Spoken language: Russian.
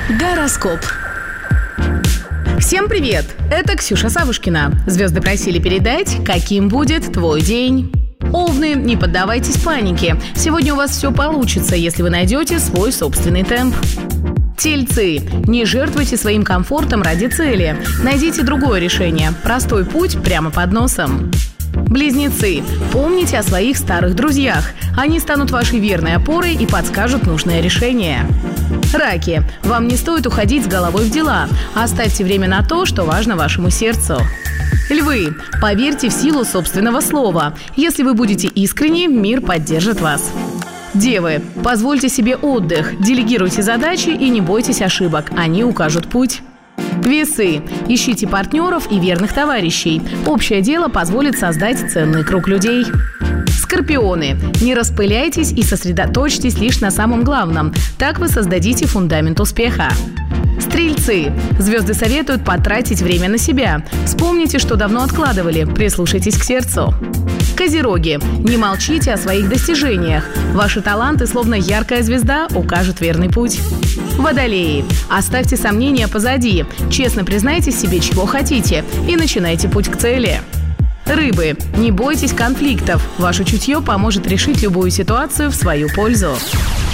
Гороскоп. Всем привет! Это Ксюша Савушкина. Звезды просили передать, каким будет твой день. Овны, не поддавайтесь панике. Сегодня у вас все получится, если вы найдете свой собственный темп. Тельцы, не жертвуйте своим комфортом ради цели. Найдите другое решение. Простой путь прямо под носом. Близнецы, помните о своих старых друзьях. Они станут вашей верной опорой и подскажут нужное решение. Раки, вам не стоит уходить с головой в дела. Оставьте время на то, что важно вашему сердцу. Львы, поверьте в силу собственного слова. Если вы будете искренни, мир поддержит вас. Девы, позвольте себе отдых, делегируйте задачи и не бойтесь ошибок, они укажут путь. Весы, ищите партнеров и верных товарищей. Общее дело позволит создать ценный круг людей. Скорпионы, не распыляйтесь и сосредоточьтесь лишь на самом главном. Так вы создадите фундамент успеха. Стрельцы, звезды советуют потратить время на себя. Вспомните, что давно откладывали, прислушайтесь к сердцу. Козероги, не молчите о своих достижениях. Ваши таланты, словно яркая звезда, укажут верный путь. Водолеи, оставьте сомнения позади. Честно признайтесь себе, чего хотите, и начинайте путь к цели. Рыбы, не бойтесь конфликтов. Ваше чутье поможет решить любую ситуацию в свою пользу.